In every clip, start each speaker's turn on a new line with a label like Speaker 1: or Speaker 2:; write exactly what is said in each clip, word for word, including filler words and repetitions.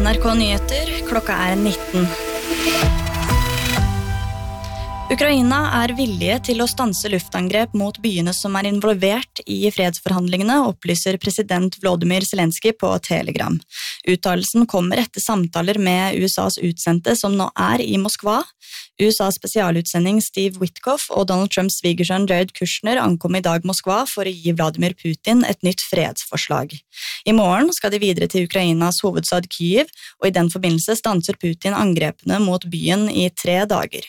Speaker 1: N R K Nyheter, klokka er nitten. Ukraina er villige til å stanse luftangrep mot byene som er involvert i fredsforhandlingene, opplyser president Volodymyr Zelensky på Telegram. Uttalelsen kommer etter samtaler med U S A's utsendte som nå er i Moskva. U S A's spesialutsending Steve Witkoff og Donald Trumps svigersønn Jared Kushner ankom i dag Moskva for å gi Vladimir Putin et nytt fredsforslag. I morgen skal de videre til Ukrainas hovedstad Kyiv, og i den forbindelse stanser Putin angrepene mot byen i tre dager.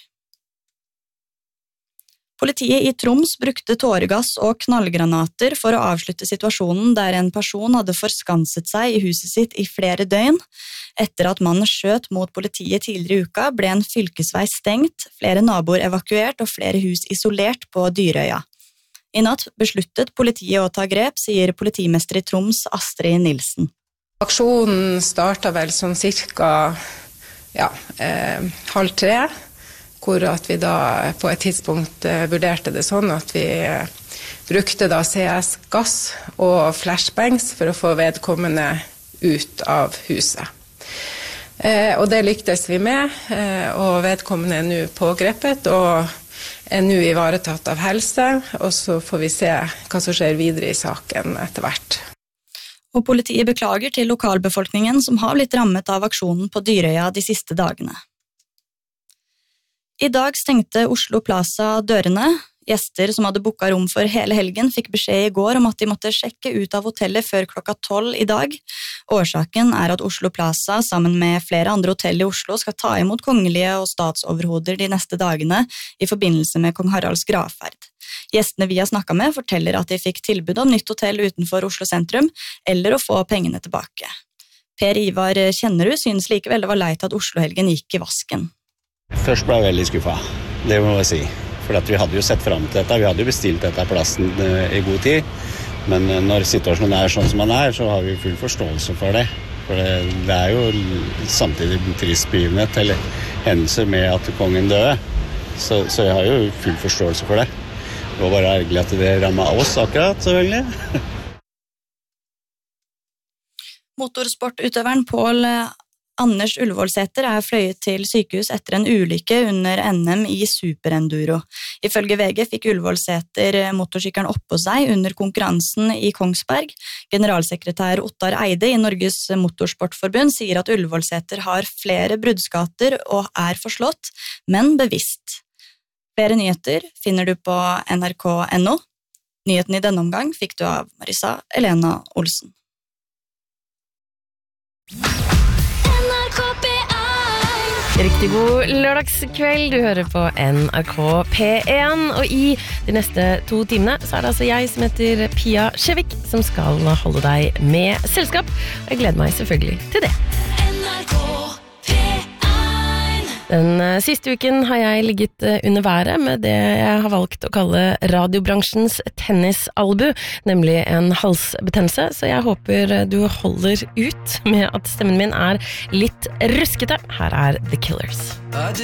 Speaker 1: Politiet i Troms brukte tåregass og knallgranater for å avslutte situasjonen der en person hadde forskanset seg i huset sitt i flere døgn. Etter at mannen skjøt mot politiet tidligere i uka, ble en fylkesvei stengt, flere naboer evakuert og flere hus isolert på Dyrøya. I natt besluttet politiet å ta grep, sier politimester i Troms Astrid Nilsen.
Speaker 2: Aksjonen startet vel sånn cirka ja, eh, halv tre, hvor at vi da på et tidspunkt eh, vurderte det sånn at vi eh, brukte da C S-gass og flashbangs for å få vedkommende ut av huset. Eh, og det lyktes vi med, eh, og vedkommende er nå pågrepet og er nå ivaretatt av helse, og så får vi se hva som skjer videre i saken etter hvert.
Speaker 1: Og politiet beklager til lokalbefolkningen som har blitt rammet av aksjonen på Dyrøya de siste dagene. I dag stengte Oslo Plaza dørene. Gjester som hadde booket rom for hele helgen fikk beskjed i går om at de måtte sjekke ut av hotellet før klokka tolv i dag. Årsaken er at Oslo Plaza sammen med flere andre hotell i Oslo skal ta imot kongelige og statsoverhoder de neste dagene i forbindelse med kong Haralds gravferd. Gjestene vi har snakket med forteller at de fikk tilbud om nytt hotell utenfor Oslo sentrum, eller å få pengene tilbake. Per Ivar Kjennerud synes likevel det var leit at Oslo-helgen gikk i vasken.
Speaker 3: Først ble jeg veldig skuffet, det må jeg si. For at vi hadde jo sett frem til dette, vi hadde jo bestilt dette plassen i god tid. Men når situasjonen er sånn som den er, så har vi full forståelse for det. For det, det er jo samtidig en trist begivenhet, eller hendelser med at kongen døde. Så, så jeg har jo full forståelse for det. Det var bare ergerlig at det rammet oss akkurat, selvfølgelig.
Speaker 1: Motorsportutøveren Pål Anders Ullevålsæter er fløyet til sykehus etter en ulykke under N M i superenduro. Ifølge V G fikk Ullevålsæter motorsykkelen oppå seg under konkurransen i Kongsberg. Generalsekretær Ottar Eide i Norges Motorsportforbund sier at Ullevålsæter har flere bruddskader og er forslått, men bevisst. Flere nyheter finner du på N R K punktum N O. Nyheten i denne omgang fikk du av Marisa Elena Olsen.
Speaker 4: Riktig god lørdagskveld, du hører på N R K P én, og i de neste to timene så er det altså jeg som heter Pia Skjevik som skal holde deg med selskap, og jeg gleder meg selvfølgelig til det. N R K P én. Den siste uken har jeg ligget under været med det jeg har valgt å kalle radiobransjens tennisalbu, nemlig en halsbetennelse, så jeg håper du holder ut med at stemmen min er litt ruskete. Her er The Killers.